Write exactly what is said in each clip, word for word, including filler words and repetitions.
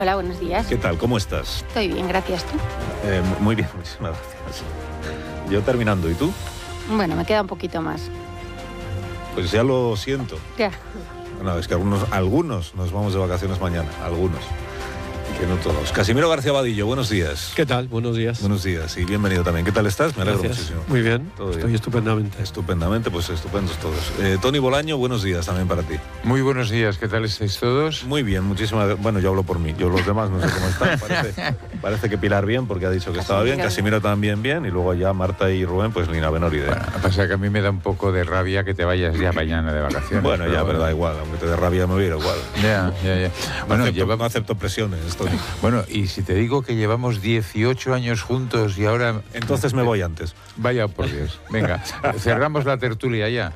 Hola, buenos días. ¿Qué tal? ¿Cómo estás? Estoy bien, gracias. ¿Tú? Eh, muy bien, muchísimas gracias. Yo terminando, ¿y tú? Bueno, me queda un poquito más. Pues ya lo siento. Ya. Bueno, es que algunos, algunos nos vamos de vacaciones mañana, algunos. Que no todos. Casimiro García Vadillo, buenos días. ¿Qué tal? Buenos días. Buenos días y bienvenido también. ¿Qué tal estás? Me alegro Gracias. muchísimo. Muy bien, Todo estoy bien. estupendamente. Estupendamente, pues estupendos todos. Eh, Tony Bolaño, buenos días también para ti. Muy buenos días, ¿qué tal estáis todos? Muy bien, muchísimas. Bueno, yo hablo por mí. Yo los demás no sé cómo están. Parece, parece que Pilar bien, porque ha dicho que estaba bien. Casimiro también bien. Y luego ya Marta y Rubén, pues ni la menor idea. Bueno, pasa que a mí me da un poco de rabia que te vayas ya mañana de vacaciones. Bueno, ya, pero da igual. Aunque te dé rabia, me voy a ir igual. Ya, ya, ya. No, Bueno, acepto, lleva- no acepto presiones, Tony. bueno, y si te digo que llevamos dieciocho años juntos y ahora... Entonces me voy antes. Vaya por Dios. Venga, cerramos la tertulia ya.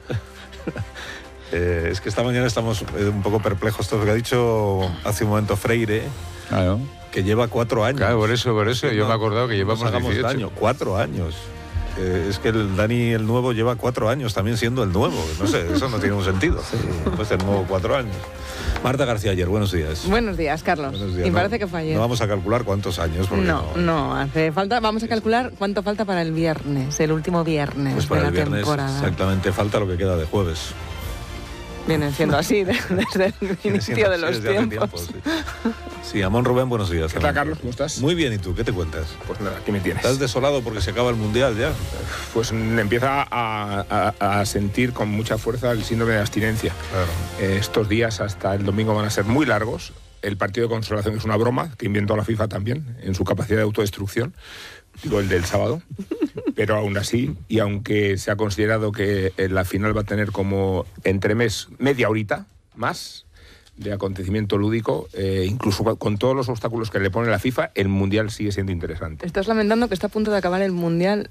Eh, es que esta mañana estamos eh, un poco perplejos. Todo lo que ha dicho hace un momento Freire, Claro, que lleva cuatro años. claro, por eso, por eso. Yo No, me he acordado que no nos llevamos hagamos dieciocho. daño. Cuatro años. Eh, es que el Dani el nuevo lleva cuatro años también siendo el nuevo. No sé, eso no tiene un sentido. Pues el nuevo cuatro años. Marta García ayer, buenos días. Buenos días, Carlos. Buenos días. Y No- parece que fue ayer. No vamos a calcular cuántos años. Porque No, no, hace falta. Vamos a calcular cuánto falta para el viernes, el último viernes Pues para de el la viernes temporada. exactamente falta lo que queda de jueves. Vienen siendo así de- desde el Viene inicio siendo de así los desde hace tiempos. tiempo, sí. Sí, Amón Rubén, buenos días. ¿Qué tal, Carlos? ¿Cómo estás? Muy bien, ¿y tú? ¿Qué te cuentas? Pues nada, aquí me tienes. ¿Estás desolado porque se acaba el Mundial ya? Pues me empieza a, a- a sentir con mucha fuerza el síndrome de abstinencia. Claro. Eh, estos días hasta el domingo van a ser muy largos. El partido de consolación es una broma que inventó la FIFA también en su capacidad de autodestrucción. Digo, el del sábado. Pero aún así, y aunque se ha considerado que eh, la final va a tener como entremés media horita más de acontecimiento lúdico, eh, incluso con todos los obstáculos que le pone la FIFA, el Mundial sigue siendo interesante. Estás lamentando que está a punto de acabar el Mundial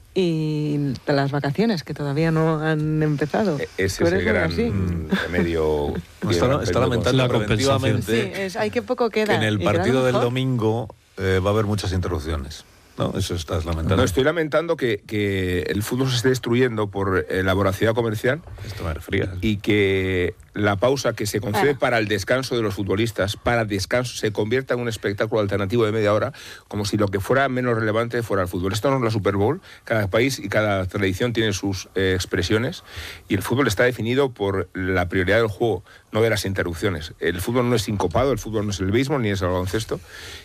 y de las vacaciones, que todavía no han empezado. E- Ese ¿Tú es el eres muy gran así? mm, remedio. No, está, que está gran lamentando La compensación. preventivamente Sí, es, hay que poco que queda. en el y queda partido lo del mejor. domingo eh, va a haber muchas interrupciones. ¿No? Eso estás lamentando. No, estoy lamentando que, que el fútbol se esté destruyendo por eh, la voracidad comercial Esto me frías. y que la pausa que se concede Ah. para el descanso de los futbolistas, para descanso, se convierta en un espectáculo alternativo de media hora, como si lo que fuera menos relevante fuera el fútbol. Esto no es la Super Bowl, cada país y cada tradición tiene sus eh, expresiones y el fútbol está definido por la prioridad del juego, no de las interrupciones. El fútbol no es sincopado, el fútbol no es el béisbol ni es el baloncesto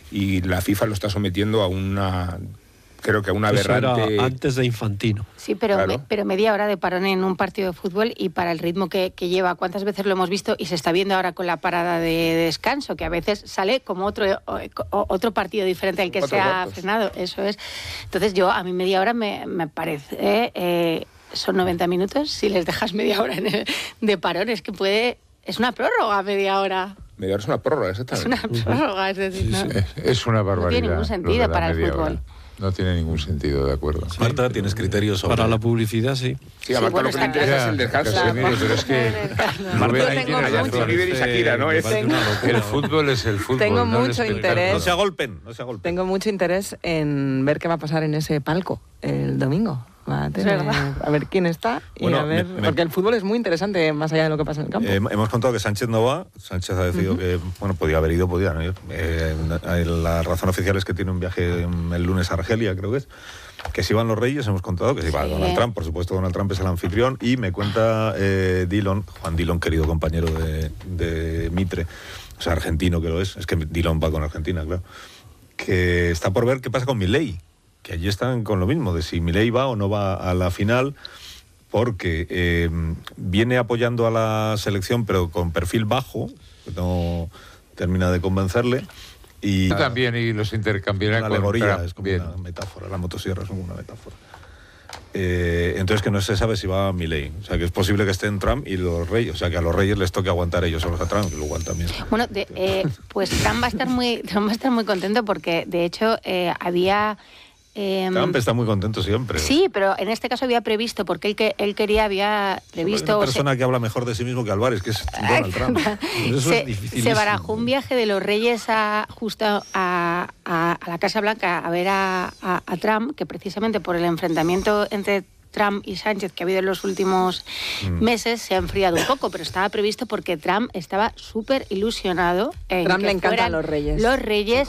y la FIFA lo está sometiendo a una, creo que a una Eso era aberrante... antes de Infantino. Sí, pero, Claro. me- pero media hora de parón en un partido de fútbol y para el ritmo que, que lleva, ¿cuántas veces lo hemos visto? Y se está viendo ahora con la parada de descanso, que a veces sale como otro, o- o- otro partido diferente al que Cuatro se ha cuartos. frenado. Eso es. Entonces yo, a mí media hora me, me parece... eh, son noventa minutos, si les dejas media hora en el- de parón, es que puede... Es una prórroga media hora. Media hora es una prórroga, Es exactamente. una prórroga, es decir, Sí, ¿no? sí. Es, es una barbaridad. tiene ningún lo sentido de la para el media fútbol. hora. No tiene ningún sentido, de acuerdo. Marta, ¿tienes criterios sobre Para la publicidad, sí. Sí, a Marta bueno, lo que le está interesa claro. es el descanso. Ya, Casemiro, pero es que- Marta, Rubén, ahí ahí tiene tiene razón. razón. Bieber y Shakira, ¿no? Es- Parece una locura. El fútbol es el fútbol. Tengo no el mucho espectáculo. interés. No se agolpen, no se agolpen. Tengo mucho interés en ver qué va a pasar en ese palco el domingo. Va a, tener- verdad. a ver quién está y Bueno, a ver, me- me- porque el fútbol es muy interesante más allá de lo que pasa en el campo. Eh, hemos contado que Sánchez no va. Sánchez ha decidido que, bueno, podía haber ido, podía no ir. Eh, la razón oficial es que tiene un viaje el lunes a Argelia, creo que es. Que si van los Reyes, hemos contado que si va Sí. Donald Trump, por supuesto Donald Trump es el anfitrión, y me cuenta eh, Dillon, Juan Dillon, querido compañero de, de Mitre, o sea, argentino que lo es, es que Dillon va con Argentina, claro, que está por ver qué pasa con Milei, que allí están con lo mismo, de si Milei va o no va a la final, porque eh, viene apoyando a la selección, pero con perfil bajo, que no termina de convencerle, y Tú también, y los intercambiarán una con alegoría, Trump. es como Bien. una metáfora, la motosierra es como una metáfora. Eh, entonces que no se sabe si va a Milei, o sea que es posible que estén Trump y los Reyes, o sea que a los Reyes les toque aguantar ellos solos a Trump, que lo igual también. Bueno, de- eh, pues Trump va a estar muy, Trump va a estar muy contento porque de hecho eh, había Eh, Trump está muy contento siempre. Sí, pero en este caso había previsto, porque él, que, él quería, había previsto... Hay una persona que habla mejor de sí mismo que Álvarez, que es Donald Trump. Eso se, es dificilísimo. se barajó un viaje de los Reyes a, justo a, a, a la Casa Blanca a ver a, a, a Trump, que precisamente por el enfrentamiento entre Trump y Sánchez que ha habido en los últimos mm. meses se ha enfriado un poco, pero estaba previsto porque Trump estaba súper ilusionado en Trump que le encantan fueran los reyes. Los reyes